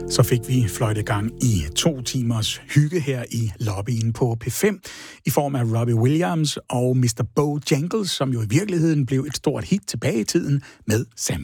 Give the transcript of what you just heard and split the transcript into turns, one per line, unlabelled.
Så fik vi fløjtegang i 2 timers hygge her i lobbyen på P5 i form af Robbie Williams og Mr. Bojangles, som jo i virkeligheden blev et stort hit tilbage i tiden med Sammy